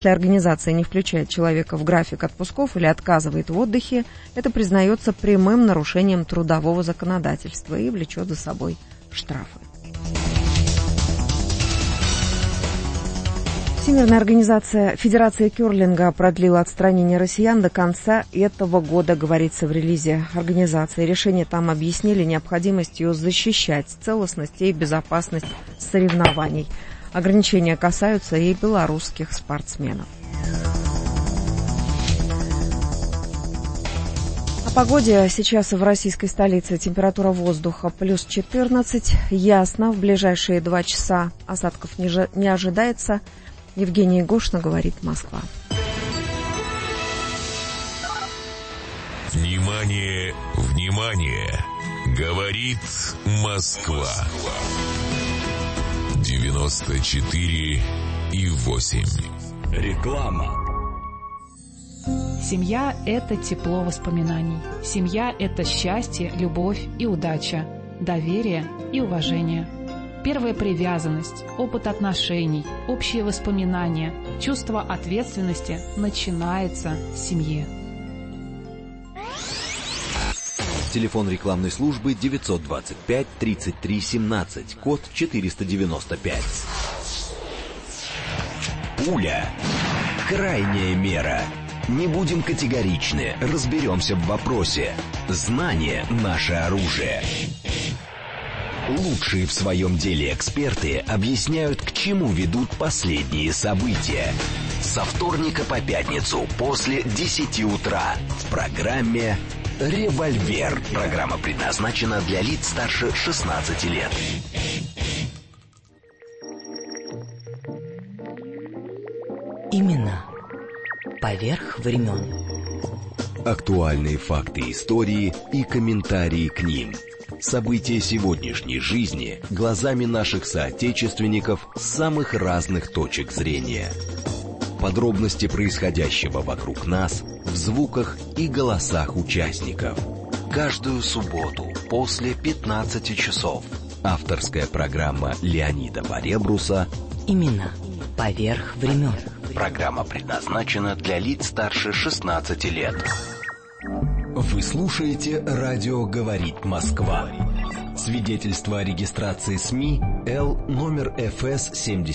Если организация не включает человека в график отпусков или отказывает в отдыхе, это признается прямым нарушением трудового законодательства и влечет за собой штрафы. Всемирная организация Федерация кёрлинга продлила отстранение россиян до конца этого года, говорится в релизе организации. Решение там объяснили необходимостью защищать целостность и безопасность соревнований. Ограничения касаются и белорусских спортсменов. О погоде. Сейчас в российской столице температура воздуха плюс 14. Ясно. В ближайшие 2 часа осадков не ожидается. Евгения Гошина, говорит Москва. Внимание, внимание! Говорит Москва. 94,8. Реклама. Семья – это тепло воспоминаний. Семья – это счастье, любовь и удача, доверие и уважение. Первая привязанность, опыт отношений, общие воспоминания, чувство ответственности начинается с семьи. Телефон рекламной службы 925 33 17, код 495. Пуля. Крайняя мера. Не будем категоричны, разберемся в вопросе. Знание – наше оружие. Лучшие в своем деле эксперты объясняют, к чему ведут последние события. Со вторника по пятницу после 10 утра в программе «Револьвер». Программа предназначена для лиц старше 16 лет. Имена поверх времен. Актуальные факты истории и комментарии к ним. События сегодняшней жизни глазами наших соотечественников с самых разных точек зрения. Подробности происходящего вокруг нас в звуках и голосах участников. Каждую субботу после 15 часов. Авторская программа Леонида Поребруса «Имена поверх времен». Программа предназначена для лиц старше 16 лет. Вы слушаете «Радио говорит Москва». Свидетельство о регистрации СМИ Л номер ФС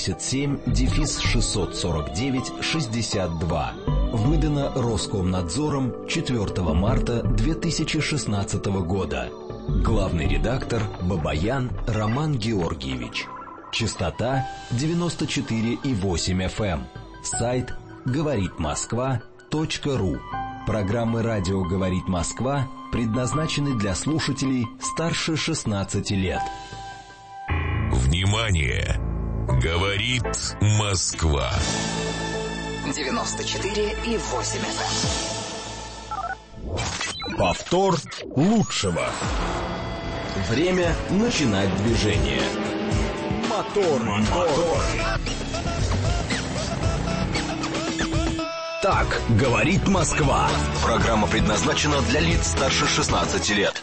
77-649-62. Выдано Роскомнадзором 4 марта 2016 года. Главный редактор Бабаян Роман Георгиевич. Частота 94,8 FM. Сайт говоритмосква.ру. Программы «Радио говорит Москва» предназначены для слушателей старше 16 лет. Внимание! Говорит Москва. 94,8 FM. Повтор лучшего. Время начинать движение. Мотор. Так говорит Москва. Программа предназначена для лиц старше 16 лет.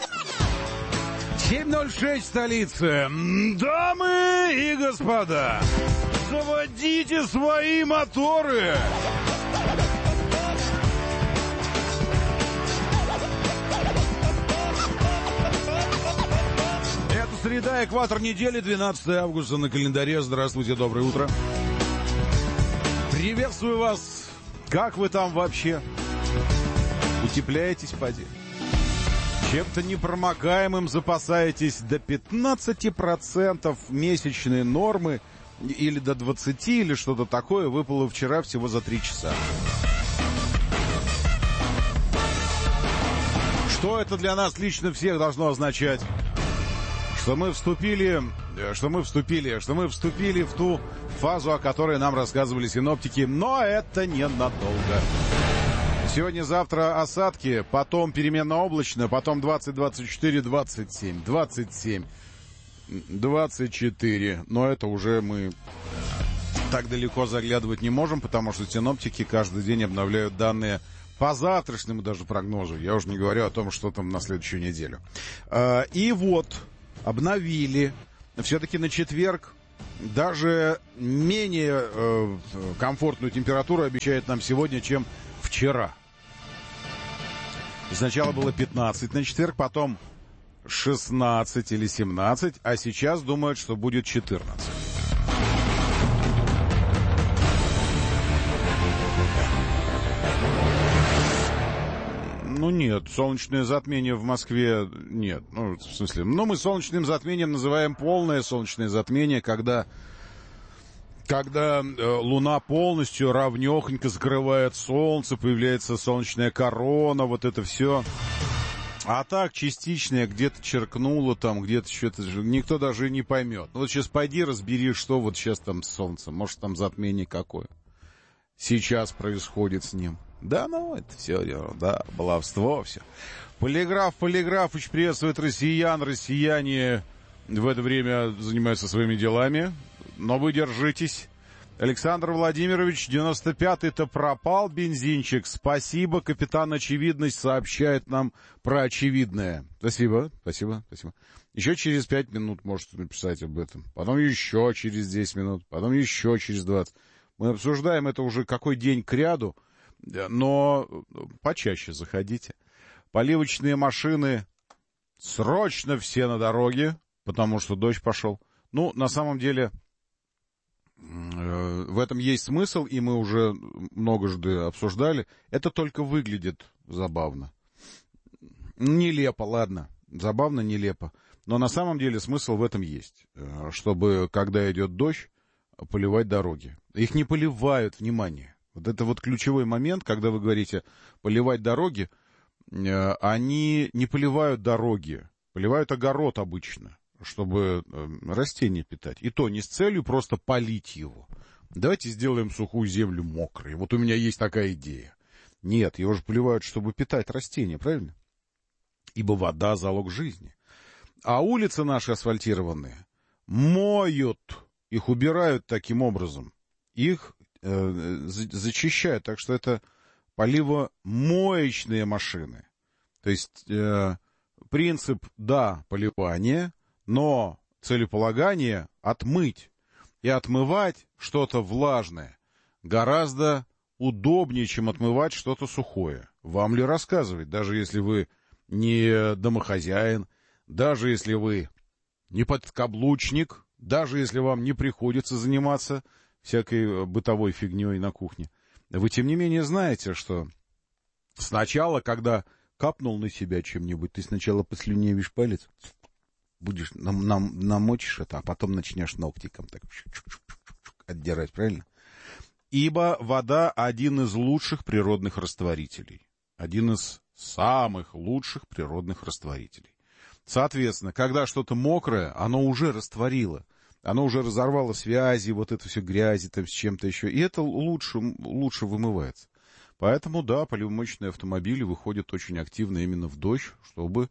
7:06 столица. Дамы и господа, заводите свои моторы. Это среда, экватор недели, 12 августа на календаре. Здравствуйте, доброе утро. Приветствую вас. Как вы там вообще? Утепляетесь, поди? Чем-то непромокаемым запасаетесь до 15% месячной нормы, или до 20, или что-то такое, выпало вчера всего за 3 часа. Что это для нас лично всех должно означать? Что мы вступили в ту фазу, о которой нам рассказывали синоптики, но это ненадолго. Сегодня-завтра осадки, потом переменно облачно, потом 20, 24, 27, 27, 24. Но это уже мы так далеко заглядывать не можем, потому что синоптики каждый день обновляют данные по завтрашнему даже прогнозу. Я уже не говорю о том, что там на следующую неделю. И вот, обновили. Все-таки на четверг Даже менее комфортную температуру обещает нам сегодня, чем вчера. Сначала было 15 на четверг, потом 16 или 17, а сейчас думают, что будет 14. Ну нет, солнечное затмение в Москве нет. Ну, в смысле, мы солнечным затмением называем полное солнечное затмение, когда Луна полностью равнёхонько скрывает солнце, появляется солнечная корона, вот это все. А так, частичное, где-то черкнуло там, где-то что-то, никто даже не поймет. Ну вот сейчас пойди разбери, что вот сейчас там с солнцем, может там затмение какое сейчас происходит с ним. Да, ну, это все, да, баловство, все. Полиграф Полиграфыч приветствует россиян. Россияне в это время занимаются своими делами, но вы держитесь. Александр Владимирович, 95-й-то пропал бензинчик. Спасибо, капитан Очевидность сообщает нам про очевидное. Спасибо. Еще через 5 минут можете написать об этом. Потом еще через 10 минут, потом еще через 20. Мы обсуждаем это уже какой день кряду. Но почаще заходите. Поливочные машины срочно все на дороге, потому что дождь пошел. Ну, на самом деле, в этом есть смысл, и мы уже многожды обсуждали. Это только выглядит забавно. Нелепо, ладно. Забавно, нелепо. Но на самом деле смысл в этом есть. Чтобы, когда идет дождь, поливать дороги. Их не поливают, внимание. Вот это вот ключевой момент, когда вы говорите поливать дороги, они не поливают дороги, поливают огород обычно, чтобы растения питать. И то не с целью просто полить его. Давайте сделаем сухую землю мокрой. Вот у меня есть такая идея. Нет, его же поливают, чтобы питать растения, правильно? Ибо вода — залог жизни. А улицы наши асфальтированные моют, их убирают таким образом. Их зачищают, так что это поливомоечные машины. То есть принцип, да, поливание, но целеполагание отмыть. И отмывать что-то влажное гораздо удобнее, чем отмывать что-то сухое. Вам ли рассказывать, даже если вы не домохозяин, даже если вы не подкаблучник, даже если вам не приходится заниматься всякой бытовой фигней на кухне. Вы, тем не менее, знаете, что сначала, когда капнул на себя чем-нибудь, ты сначала послюнявишь палец, будешь намочишь это, а потом начнешь ногтиком так отдирать, правильно? Ибо вода — один из лучших природных растворителей. Один из самых лучших природных растворителей. Соответственно, когда что-то мокрое, оно уже растворило. Оно уже разорвало связи, вот это все грязи там с чем-то еще. И это лучше вымывается. Поэтому, да, поливомоечные автомобили выходят очень активно именно в дождь, чтобы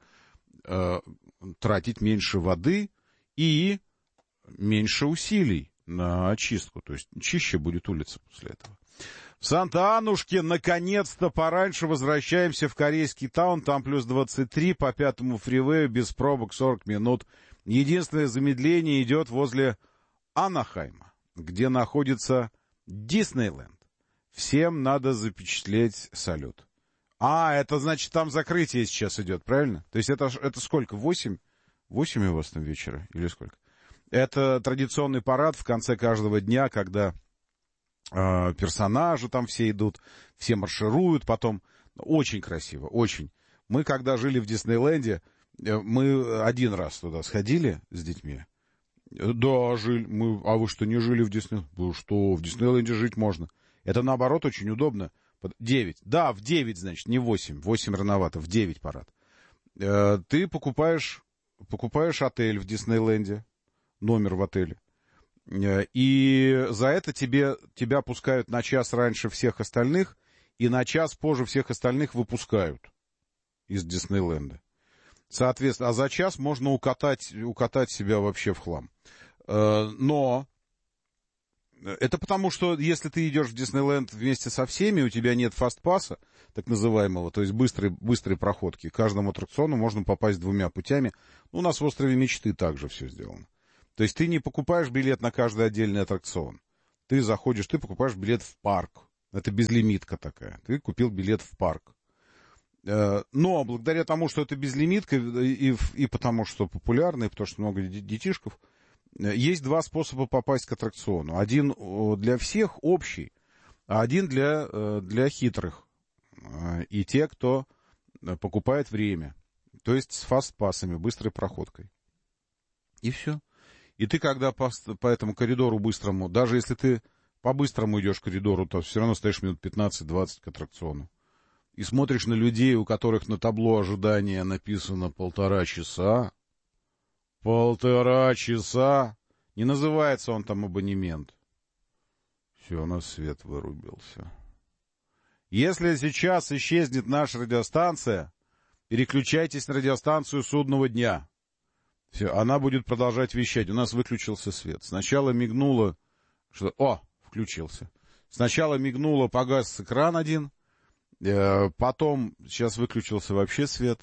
тратить меньше воды и меньше усилий на очистку. То есть чище будет улица после этого. В Санта-Анушке наконец-то пораньше возвращаемся в корейский таун. Там плюс 23 по 5-му фривею, без пробок 40 минут. Единственное замедление идет возле Анахайма, где находится Диснейленд. Всем надо запечатлеть салют. Это значит, там закрытие сейчас идет, правильно? То есть это сколько? 8 у вас там вечера? Или сколько? Это традиционный парад в конце каждого дня, когда персонажи там все идут, все маршируют потом. Очень красиво, очень. Мы, когда жили в Диснейленде, мы один раз туда сходили с детьми. Да, жили. А вы что, не жили в Диснейленде? Вы что, в Диснейленде жить можно? Это, наоборот, очень удобно. 9. Да, в 9, значит, не 8. 8 рановато, в 9 парад. Ты покупаешь отель в Диснейленде, номер в отеле. И за это тебя пускают на час раньше всех остальных, и на час позже всех остальных выпускают из Диснейленда. Соответственно, а за час можно укатать себя вообще в хлам. Но это потому, что если ты идешь в Диснейленд вместе со всеми, у тебя нет фастпасса, так называемого, то есть быстрой проходки. К каждому аттракциону можно попасть 2 путями. У нас в острове Мечты также все сделано. То есть ты не покупаешь билет на каждый отдельный аттракцион. Ты заходишь, ты покупаешь билет в парк. Это безлимитка такая. Ты купил билет в парк. Но благодаря тому, что это безлимитка, и потому что популярно, и потому что много детишков, есть два способа попасть к аттракциону. Один для всех общий, а один для хитрых. И те, кто покупает время. То есть с фастпассами, быстрой проходкой. И все. И ты, когда по этому коридору быстрому, даже если ты по-быстрому идешь к коридору, то все равно стоишь минут 15-20 к аттракциону. И смотришь на людей, у которых на табло ожидания написано 1,5 часа. 1,5 часа. Не называется он там абонемент. Все, у нас свет вырубился. Если сейчас исчезнет наша радиостанция, переключайтесь на радиостанцию «Судного дня». Все, она будет продолжать вещать. У нас выключился свет. Сначала мигнуло, что... О, включился. Сначала мигнуло, погас экран один. Потом, сейчас выключился вообще свет.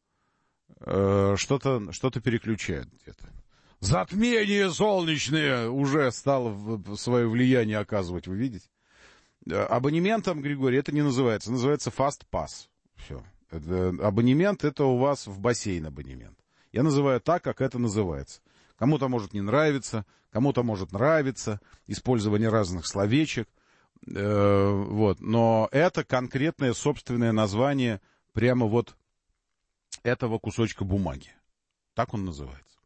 Что-то переключает где-то. Затмение солнечное уже стало свое влияние оказывать, вы видите? Абонементом, Григорий, это не называется. Называется Fast Pass. Все. Абонемент — это у вас в бассейн абонемент. Я называю так, как это называется. Кому-то может не нравиться, кому-то может нравиться. Использование разных словечек. Вот. Но это конкретное собственное название прямо вот этого кусочка бумаги. Так он называется.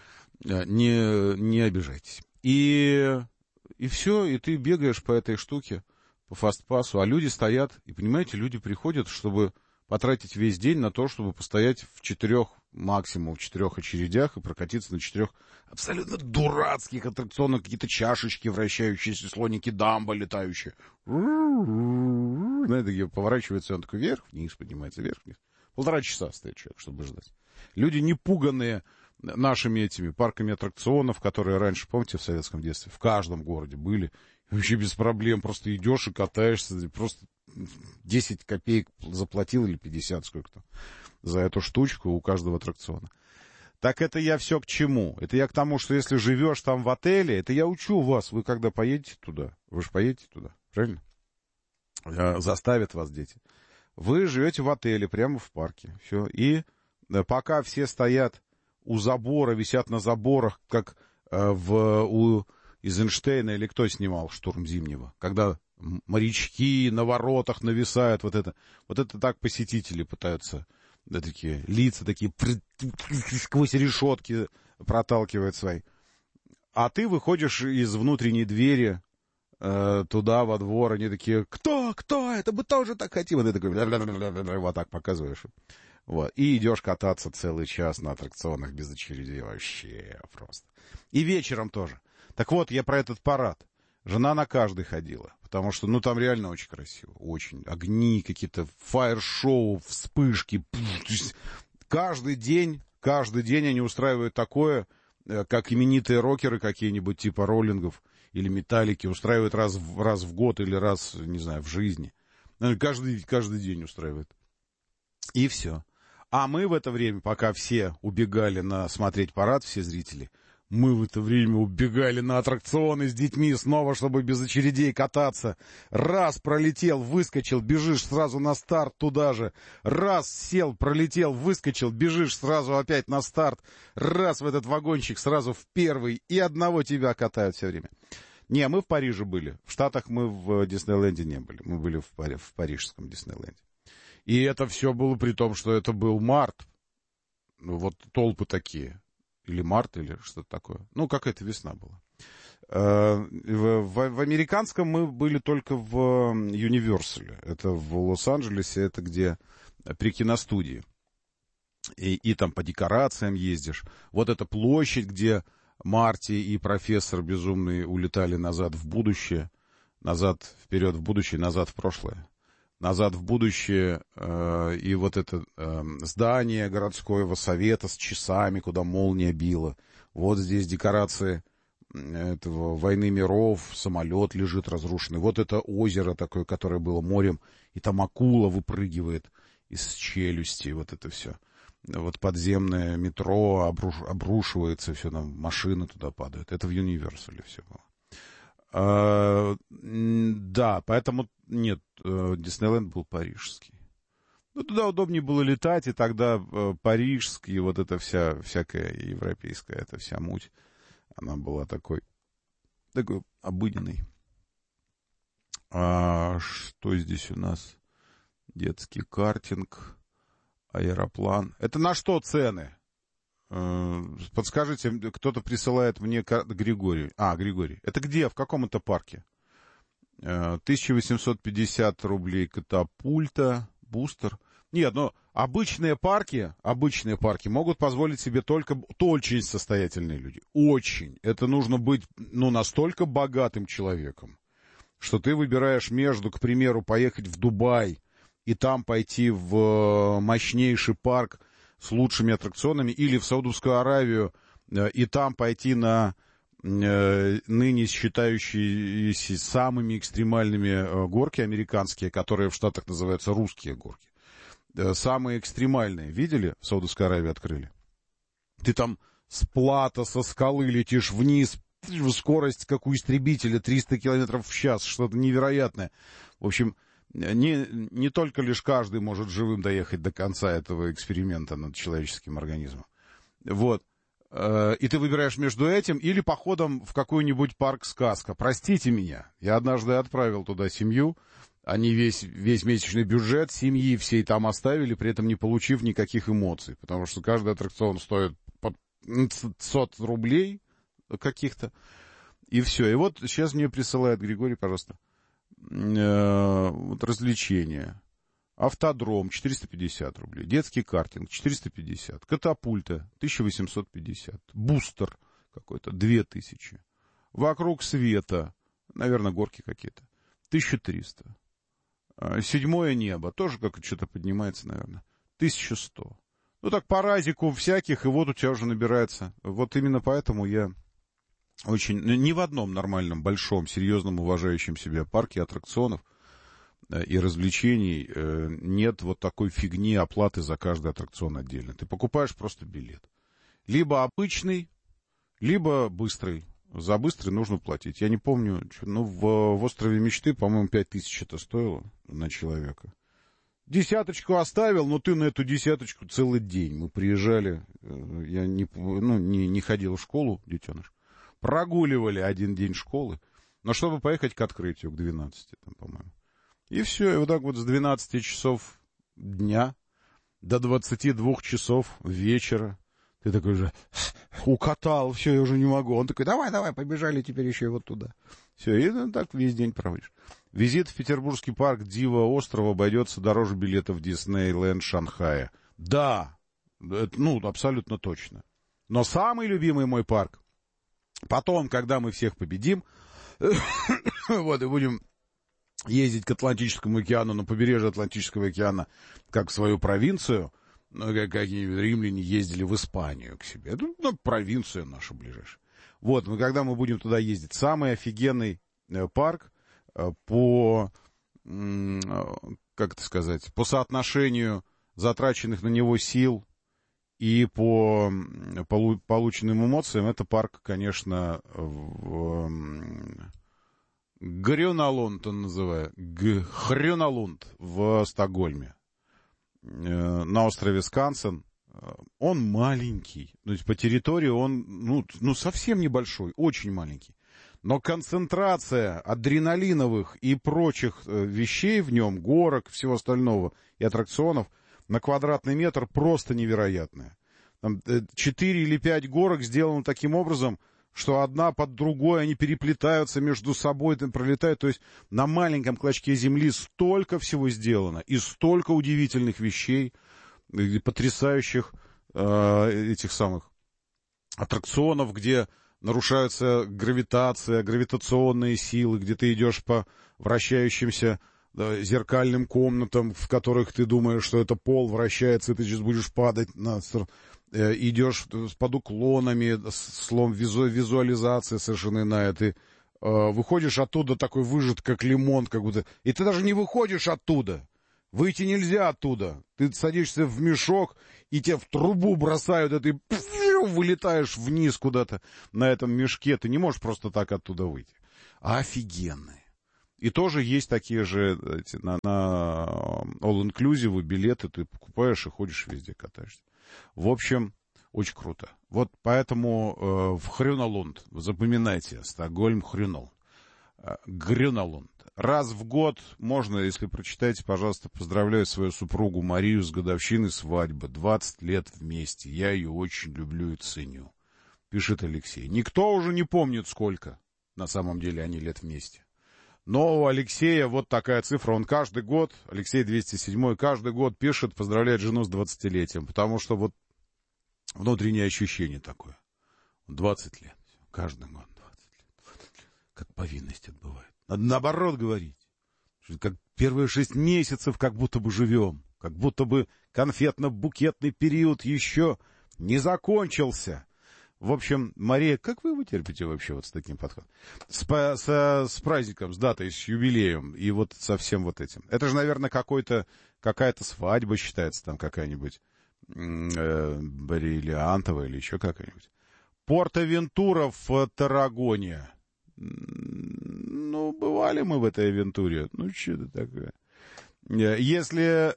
Не обижайтесь. И все, и ты бегаешь по этой штуке, по фастпассу, а люди стоят, и, понимаете, люди приходят, чтобы потратить весь день на то, чтобы постоять максимум в 4 очередях и прокатиться на 4 абсолютно дурацких аттракционах, какие-то чашечки вращающиеся, слоники Дамбо летающие. Знаете, где поворачивается, он такой вверх-вниз, поднимается вверх-вниз. 1,5 часа стоит человек, чтобы ждать. Люди, не пуганные нашими этими парками аттракционов, которые раньше, помните, в советском детстве, в каждом городе были, вообще без проблем, просто идешь и катаешься, просто 10 копеек заплатил или 50, сколько-то, за эту штучку у каждого аттракциона. Так это я все к чему? Это я к тому, что если живешь там в отеле, это я учу вас, вы когда поедете туда, вы же поедете туда, правильно? Заставят вас дети. Вы живете в отеле, прямо в парке, все, и пока все стоят у забора, висят на заборах, как у Эйзенштейна, или кто снимал «Штурм Зимнего», когда морячки на воротах нависают, вот это так посетители пытаются, да, такие лица такие сквозь решетки проталкивают свои. А ты выходишь из внутренней двери туда, во двор, они такие: кто, это мы тоже так хотим. И ты такой, вот так показываешь. Вот. И идешь кататься целый час на аттракционах без очередей. Вообще просто. И вечером тоже. Так вот, я про этот парад. Жена на каждый ходила. Потому что, там реально очень красиво. Очень. Огни какие-то, фаер-шоу, вспышки. Каждый день они устраивают такое, как именитые рокеры какие-нибудь, типа роллингов или металлики, устраивают раз в год или раз, не знаю, в жизни. Каждый день устраивают. И все. А мы в это время, пока все убегали смотреть парад, все зрители, мы в это время убегали на аттракционы с детьми снова, чтобы без очередей кататься. Раз пролетел, выскочил, бежишь сразу на старт туда же. Раз сел, пролетел, выскочил, бежишь сразу опять на старт. Раз в этот вагончик сразу в первый, и одного тебя катают все время. Не, мы в Париже были. В Штатах мы в Диснейленде не были. Мы были в парижском Диснейленде. И это все было при том, что это был март. Вот толпы такие. Или март, или что-то такое. Какая-то весна была. В американском мы были только в Юниверсале. Это в Лос-Анджелесе, это где при киностудии. И там по декорациям ездишь. Вот эта площадь, где Марти и профессор безумный улетали назад в будущее. Назад, вперед в будущее, назад в прошлое. Назад в будущее, и вот это здание городского совета с часами, куда молния била. Вот здесь декорации этого «Войны миров», самолет лежит разрушенный. Вот это озеро такое, которое было морем, и там акула выпрыгивает из челюсти, вот это все. вот подземное метро обрушивается, все там, машины туда падают. Это в Юниверсале все было. Да, поэтому нет, Диснейленд был парижский. Ну, туда удобнее было летать, и тогда парижский, вот эта всякая европейская, эта вся муть, она была такой обыденной. Что здесь у нас? Детский картинг, аэроплан. Это на что цены? Подскажите, кто-то присылает мне Григорий. Григорий. Это где? В каком это парке? 1850 рублей катапульта, бустер. Нет, но обычные парки могут позволить себе только очень состоятельные люди. Очень. Это нужно быть, настолько богатым человеком, что ты выбираешь между, к примеру, поехать в Дубай и там пойти в мощнейший парк с лучшими аттракционами, или в Саудовскую Аравию и там пойти на ныне считающиеся самыми экстремальными горки американские, которые в Штатах называются русские горки. Самые экстремальные. Видели? В Саудовской Аравии открыли. Ты там с плато, со скалы летишь вниз, скорость, как у истребителя, 300 километров в час, что-то невероятное. В общем, не только лишь каждый может живым доехать до конца этого эксперимента над человеческим организмом. Вот. И ты выбираешь между этим или походом в какой-нибудь парк-сказка. Простите меня, я однажды отправил туда семью, они весь месячный бюджет семьи всей там оставили, при этом не получив никаких эмоций, потому что каждый аттракцион стоит под 500 рублей каких-то, и все. И вот сейчас мне присылает Григорий, пожалуйста, вот развлечения. Автодром 450 рублей, детский картинг 450, катапульта 1850, бустер какой-то 2000, вокруг света, наверное, горки какие-то, 1300. Седьмое небо, тоже как что-то поднимается, наверное, 1100. Ну так по разику всяких, и вот у тебя уже набирается. Вот именно поэтому я ни в одном нормальном, большом, серьезном, уважающем себя парке аттракционов и развлечений нет вот такой фигни оплаты за каждый аттракцион отдельно. Ты покупаешь просто билет. Либо обычный, либо быстрый. За быстрый нужно платить. Я не помню, в «Острове мечты», по-моему, 5000 это стоило на человека. 10 оставил, но ты на эту 10 целый день. Мы приезжали, я не ходил в школу, детеныш. Прогуливали один день школы, но чтобы поехать к открытию, к 12, там, по-моему. И все, и вот так вот с 12 часов дня до 22 часов вечера ты такой же укатал, все, я уже не могу. Он такой, давай, побежали теперь еще и вот туда. Все, и так весь день проводишь. Визит в Петербургский парк Дива острова обойдется дороже билета в Диснейленд Шанхая. Да, абсолютно точно. Но самый любимый мой парк, потом, когда мы всех победим, вот, и будем ездить к Атлантическому океану, на побережье Атлантического океана, как в свою провинцию, какие-нибудь римляне ездили в Испанию к себе. Провинция наша ближайшая. Вот, когда мы будем туда ездить, самый офигенный парк по соотношению затраченных на него сил и по полученным эмоциям, это парк, конечно, Грюналунд он называет, Грюналунд в Стокгольме, на острове Скансен. Он маленький, то есть по территории он, совсем небольшой, очень маленький. Но концентрация адреналиновых и прочих вещей в нем, горок, всего остального и аттракционов на квадратный метр просто невероятная. Там 4 или 5 горок сделаны таким образом, что одна под другой, они переплетаются между собой, пролетают. То есть на маленьком клочке земли столько всего сделано, и столько удивительных вещей, потрясающих этих самых аттракционов, где нарушаются гравитационные силы, где ты идешь по вращающимся зеркальным комнатам, в которых ты думаешь, что это пол вращается, и ты сейчас будешь падать, идешь под уклонами, слом визуализации совершенно иная, ты выходишь оттуда такой выжат, как лимон, как будто, и ты даже не выходишь оттуда, Выйти нельзя оттуда. Ты садишься в мешок, и тебя в трубу бросают, и ты вылетаешь вниз куда-то на этом мешке. Ты не можешь просто так оттуда выйти. Офигенные. И тоже есть такие же на all-inclusive билеты. Ты покупаешь и ходишь везде, катаешься. В общем, очень круто. Вот поэтому в Хрюналунд, запоминайте, Стокгольм, Хрюнал. Грюналунд. Раз в год можно, если прочитаете, пожалуйста, поздравляю свою супругу Марию с годовщиной свадьбы. 20 лет вместе. Я ее очень люблю и ценю. Пишет Алексей. Никто уже не помнит, сколько на самом деле они лет вместе. Но у Алексея вот такая цифра. Он каждый год, Алексей 207, каждый год пишет, поздравляет жену с 20-летием. Потому что вот внутреннее ощущение такое. 20 лет. Каждый год 20 лет. Как повинность отбывает. Надо наоборот говорить. Как первые 6 месяцев как будто бы живем. Как будто бы конфетно-букетный период еще не закончился. В общем, Мария, как вы терпите вообще вот с таким подходом? С праздником, с датой, с юбилеем и вот со всем вот этим. Это же, наверное, какая-то свадьба считается там какая-нибудь бриллиантовая или еще какая-нибудь. Порт-Авентура в Таррагоне. Ну, бывали мы в этой авентуре. Ну, что это такое? Если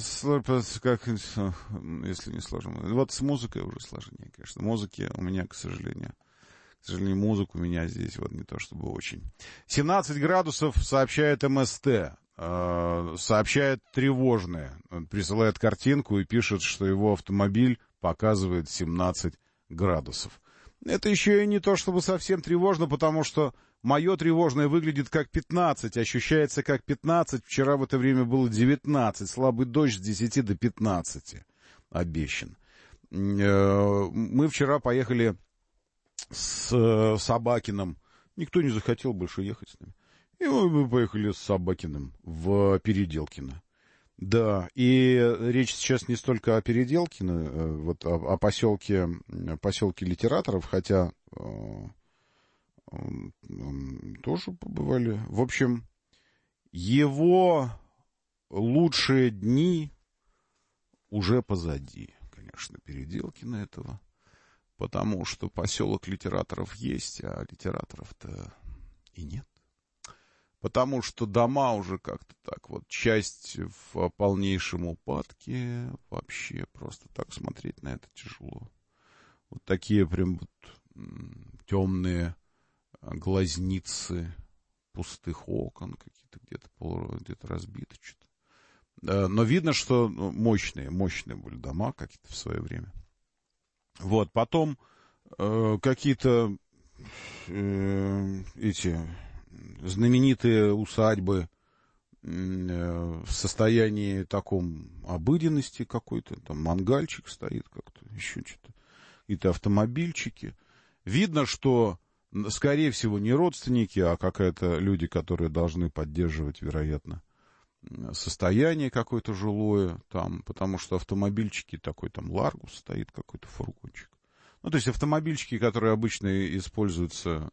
не сложно. Вот с музыкой уже сложнее, конечно. Музыки у меня, к сожалению, музыка у меня здесь вот не то чтобы очень. 17 градусов сообщает МСТ. Сообщает тревожное. Он присылает картинку и пишет, что его автомобиль показывает 17 градусов. Это еще и не то чтобы совсем тревожно, потому что мое тревожное выглядит как 15, ощущается как 15. Вчера в это время было 19. Слабый дождь с 10 до 15 обещан. Мы вчера поехали с Собакиным. Никто не захотел больше ехать с нами. И мы поехали с Собакиным в Переделкино. Да, и речь сейчас не столько о Переделкино, вот о поселке литераторов, хотя тоже побывали. В общем, его лучшие дни уже позади, конечно, Переделкино этого, потому что поселок литераторов есть, а литераторов-то и нет. Потому что дома уже как-то так вот, часть в полнейшем упадке, вообще просто так смотреть на это тяжело. Вот такие прям вот темные глазницы пустых окон, какие-то где-то разбиты что-то. Но видно, что мощные были дома какие-то в свое время. Вот, потом какие-то эти знаменитые усадьбы в состоянии таком обыденности какой-то, там мангальчик стоит как-то, еще что-то, какие-то автомобильчики. Видно, что, скорее всего, не родственники, а какие-то люди, которые должны поддерживать, вероятно, состояние какое-то жилое там, потому что автомобильчики такой, там Ларгус стоит, какой-то фургончик. Ну, то есть автомобильчики, которые обычно используются...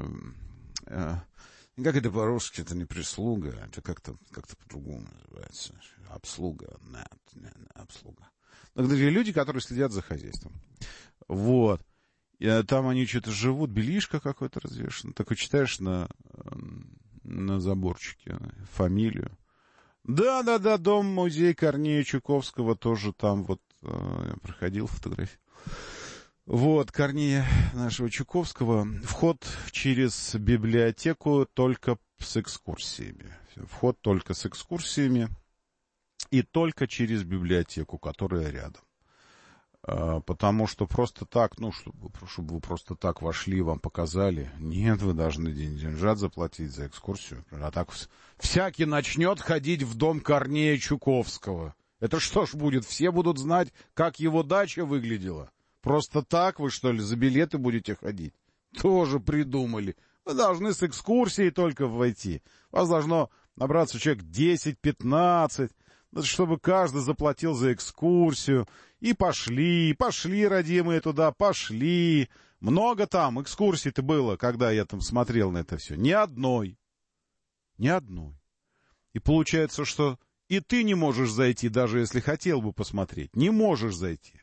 Как это по-русски, это не прислуга, это как-то по-другому называется. Обслуга, обслуга. Это люди, которые следят за хозяйством. Вот. И там они что-то живут, белишко какое-то развешено. Так и читаешь на заборчике фамилию. Да, дом-музей Корнея Чуковского тоже там вот я проходил фотографии. Вот, Корнея нашего Чуковского. Вход через библиотеку только с экскурсиями. Вход только с экскурсиями и только через библиотеку, которая рядом. Потому что просто так, чтобы вы просто так вошли, вам показали. Нет, вы должны деньжат заплатить за экскурсию. А так всякий начнет ходить в дом Корнея Чуковского. Это что ж будет? Все будут знать, как его дача выглядела. Просто так вы, что ли, за билеты будете ходить? Тоже придумали. Вы должны с экскурсией только войти. Вас должно набраться человек 10-15, чтобы каждый заплатил за экскурсию. И пошли, родимые, туда, пошли. Много там экскурсий-то было, когда я там смотрел на это все. Ни одной. И получается, что И ты не можешь зайти, даже если хотел бы посмотреть. Не можешь зайти.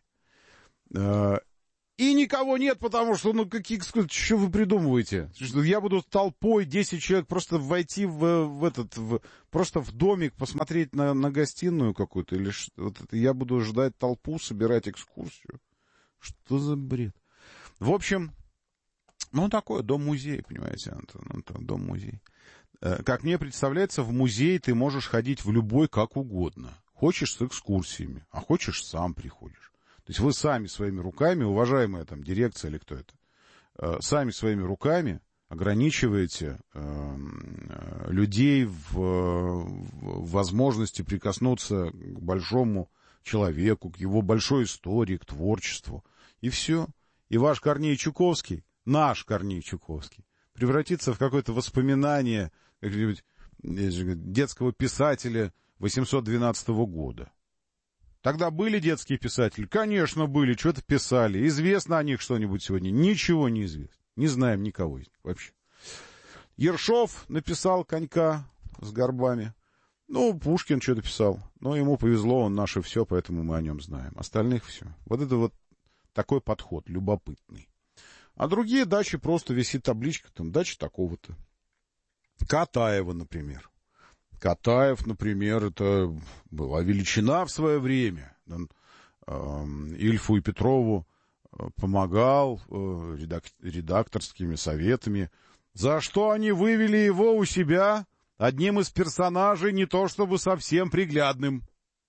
И никого нет, потому что, что вы придумываете? Что я буду толпой, 10 человек, просто войти просто в домик, посмотреть на гостиную какую-то, или я буду ждать толпу, собирать экскурсию. Что за бред? В общем, такой дом-музей, понимаете, Антон, дом-музей. Как мне представляется, в музей ты можешь ходить в любой как угодно. Хочешь с экскурсиями, а хочешь сам приходишь. То есть вы сами своими руками, уважаемая там дирекция или кто это, сами своими руками ограничиваете людей в возможности прикоснуться к большому человеку, к его большой истории, к творчеству. И все. И ваш Корней Чуковский, наш Корней Чуковский, превратится в какое-то воспоминание какого-нибудь детского писателя 812 года. Тогда были детские писатели? Конечно, были, что-то писали. Известно о них что-нибудь сегодня? Ничего не известно. Не знаем никого из них вообще. Ершов написал «Конька» с горбами. Пушкин что-то писал. Но ему повезло, он наше все, поэтому мы о нем знаем. Остальных все. Вот это такой подход, любопытный. А другие дачи просто висит табличка, там, дача такого-то. Катаева, например. Катаев, например, это была величина в свое время. Он Ильфу и Петрову помогал редакторскими советами, за что они вывели его у себя одним из персонажей, не то чтобы совсем приглядным.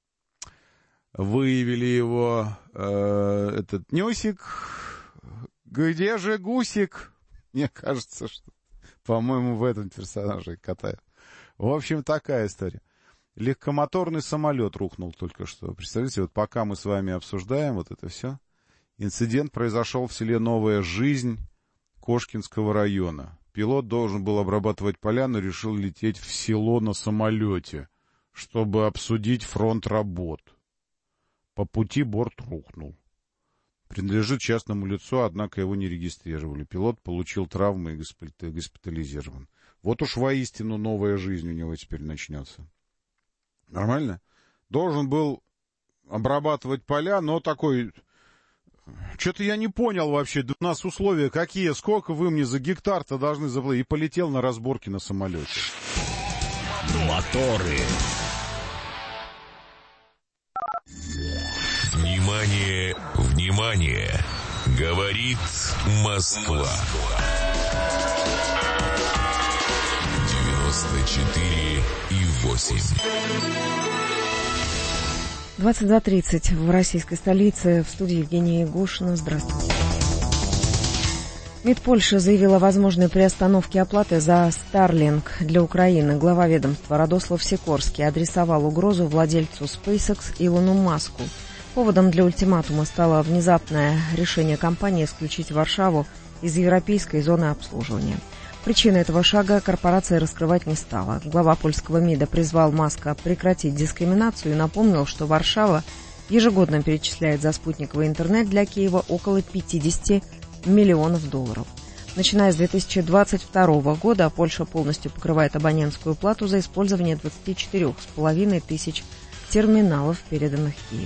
Вывели его этот Нюсик. Где же Гусик? Мне кажется, что, по-моему, в этом персонаже Катаев. В общем, такая история. Легкомоторный самолет рухнул только что. Представляете, пока мы с вами обсуждаем это все, инцидент произошел в селе Новая Жизнь Кошкинского района. Пилот должен был обрабатывать поля, но решил лететь в село на самолете, чтобы обсудить фронт работ. По пути борт рухнул. Принадлежит частному лицу, однако его не регистрировали. Пилот получил травмы и госпитализирован. Вот уж воистину новая жизнь у него теперь начнется. Нормально? Должен был обрабатывать поля, но такой... Что-то я не понял вообще. У нас условия какие? Сколько вы мне за гектар-то должны заплатить? И полетел на разборки на самолете. Моторы. Внимание, внимание! Говорит Москва. 94,8. 22:30 в российской столице. В студии Евгения Егошина. Здравствуйте. МИД Польши заявила о возможной приостановке оплаты за Starlink для Украины. Глава ведомства Радослав Сикорский адресовал угрозу владельцу SpaceX Илону Маску. Поводом для ультиматума стало внезапное решение компании исключить Варшаву из европейской зоны обслуживания. Причины этого шага корпорация раскрывать не стала. Глава польского МИДа призвал Маска прекратить дискриминацию и напомнил, что Варшава ежегодно перечисляет за спутниковый интернет для Киева около $50 миллионов. Начиная с 2022 года Польша полностью покрывает абонентскую плату за использование 24,5 тысяч терминалов, переданных Киеву.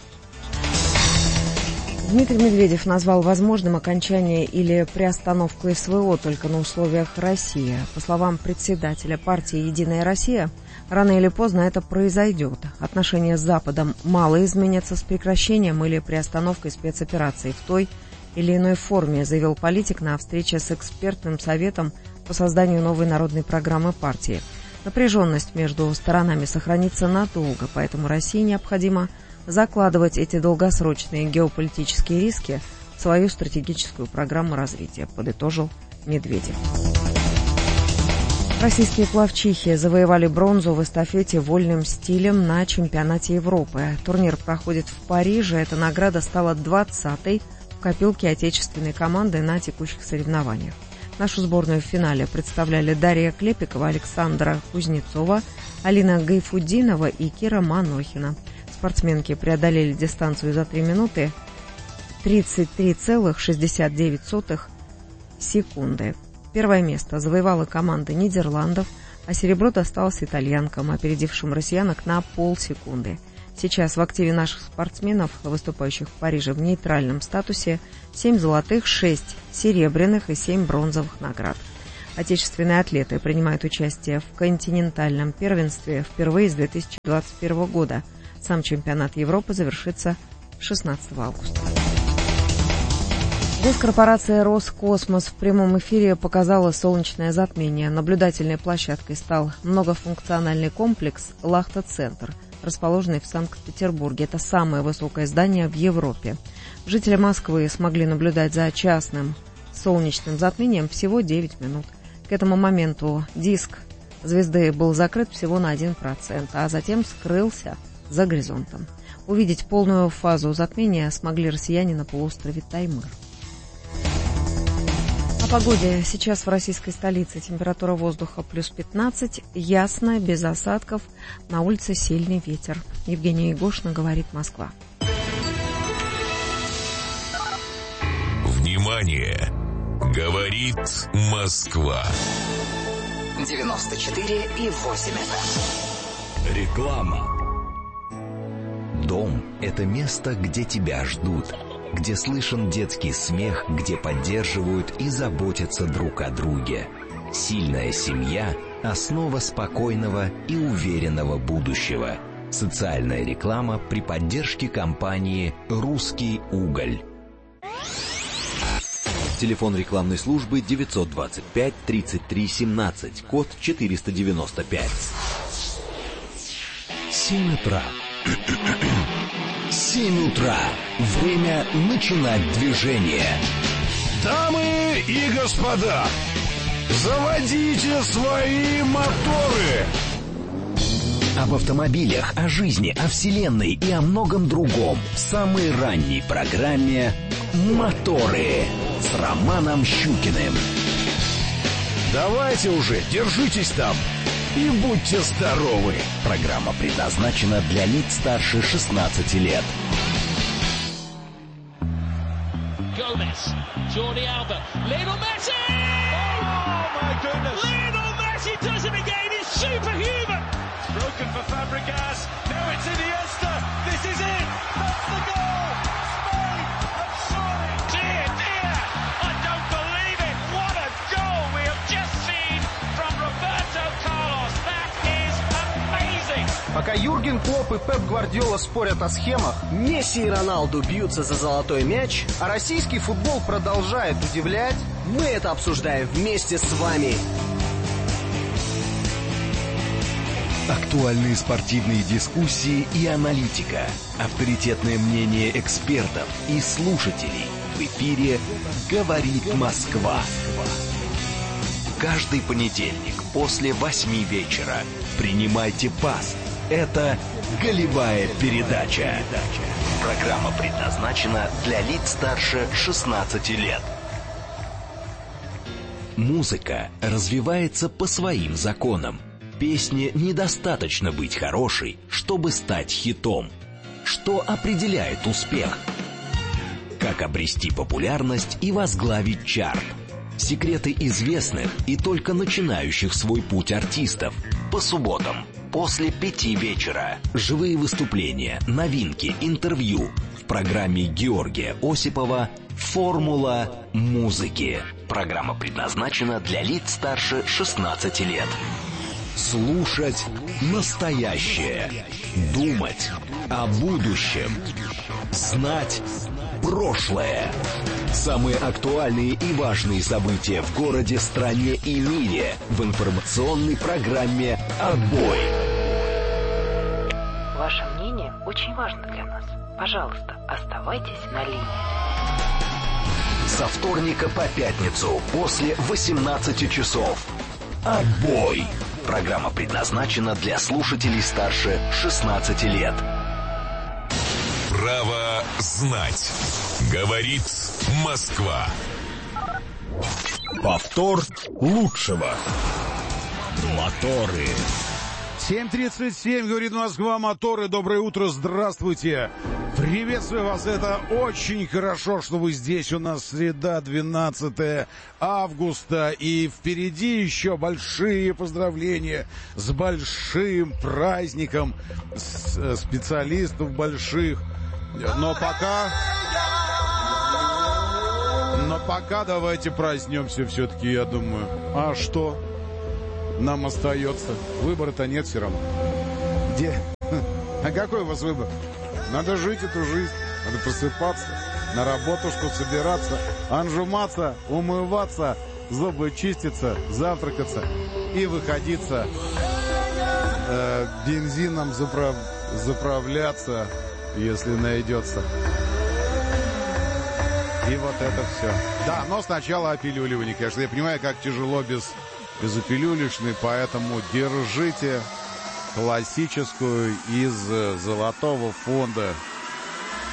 Дмитрий Медведев назвал возможным окончание или приостановку СВО только на условиях России. По словам председателя партии «Единая Россия», рано или поздно это произойдет. Отношения с Западом мало изменятся с прекращением или приостановкой спецопераций в той или иной форме, заявил политик на встрече с экспертным советом по созданию новой народной программы партии. Напряженность между сторонами сохранится надолго, поэтому России необходимо закладывать эти долгосрочные геополитические риски в свою стратегическую программу развития, подытожил Медведев. Российские пловчихи завоевали бронзу в эстафете вольным стилем на чемпионате Европы. Турнир проходит в Париже. Эта награда стала 20-й в копилке отечественной команды на текущих соревнованиях. Нашу сборную в финале представляли Дарья Клепикова, Александра Кузнецова, Алина Гайфуддинова и Кира Манохина. Спортсменки преодолели дистанцию за 3 минуты 33,69 секунды. Первое место завоевала команда Нидерландов, а серебро досталось итальянкам, опередившим россиянок на полсекунды. Сейчас в активе наших спортсменов, выступающих в Париже в нейтральном статусе, 7 золотых, 6 серебряных и 7 бронзовых наград. Отечественные атлеты принимают участие в континентальном первенстве впервые с 2021 года. Сам чемпионат Европы завершится 16 августа. Госкорпорация «Роскосмос» в прямом эфире показала солнечное затмение. Наблюдательной площадкой стал многофункциональный комплекс «Лахта-центр», расположенный в Санкт-Петербурге. Это самое высокое здание в Европе. Жители Москвы смогли наблюдать за частным солнечным затмением всего 9 минут. К этому моменту диск звезды был закрыт всего на 1%, а затем скрылся за горизонтом. Увидеть полную фазу затмения смогли россияне на полуострове Таймыр. О погоде. Сейчас в российской столице температура воздуха плюс 15, ясно, без осадков, на улице сильный ветер. Евгения Егошина, говорит Москва. Внимание! Говорит Москва. 94,8 FM. Реклама. Дом – это место, где тебя ждут, где слышен детский смех, где поддерживают и заботятся друг о друге. Сильная семья – основа спокойного и уверенного будущего. Социальная реклама при поддержке компании «Русский уголь». Телефон рекламной службы 925-33-17, код 495. 7 утра. 7 утра. Время начинать движение. Дамы и господа, заводите свои моторы. Об автомобилях, о жизни, о вселенной и о многом другом в самой ранней программе «Моторы» с Романом Щукиным. Давайте уже, держитесь там и будьте здоровы. Программа предназначена для лиц старше 16 лет. Gomez, Jordi Alba, Lionel Messi! Oh my goodness! Lionel Messi does it again, he's superhuman! Broken for Fabregas, now it's Iniesta, this is it, that's the goal! Spain have scored! Dear, dear, I don't believe it, what a goal we have just seen from Roberto Carlos, that is amazing! Пока Юрген Клопп и Пеп Гвардиола спорят о схемах, Месси и Роналду бьются за золотой мяч, а российский футбол продолжает удивлять, мы это обсуждаем вместе с вами. Актуальные спортивные дискуссии и аналитика. Авторитетное мнение экспертов и слушателей. В эфире «Говорит Москва». Каждый понедельник после 8 вечера принимайте пас. Это «Голевая передача». Программа предназначена для лиц старше 16 лет. Музыка развивается по своим законам. Песне недостаточно быть хорошей, чтобы стать хитом. Что определяет успех? Как обрести популярность и возглавить чарт? Секреты известных и только начинающих свой путь артистов. По субботам после 5 вечера. Живые выступления, новинки, интервью. В программе Георгия Осипова «Формула музыки». Программа предназначена для лиц старше 16 лет. Слушать настоящее. Думать о будущем. Знать прошлое. Самые актуальные и важные события в городе, стране и мире в информационной программе «Отбой». Ваше мнение очень важно для нас. Пожалуйста, оставайтесь на линии. Со вторника по пятницу после 18 часов. «Отбой». Программа предназначена для слушателей старше 16 лет. Право знать. Говорит Москва. Повтор лучшего. Моторы. 7:37, говорит Москва, моторы. Доброе утро, здравствуйте. Приветствую вас. Это очень хорошо, что вы здесь. У нас среда, 12 августа. И впереди еще большие поздравления с большим праздником специалистов больших. Но пока давайте проснемся все-таки, я думаю. А что нам остается? Выбора-то нет все равно. Где? А какой у вас выбор? Надо жить эту жизнь. Надо просыпаться, на работушку собираться, анжуматься, умываться, зубы чиститься, завтракаться и выходиться, бензином заправляться, если найдется. И вот это все. Да, но сначала опилюливание, конечно. Я понимаю, как тяжело без опилюлечной, поэтому держите классическую из золотого фонда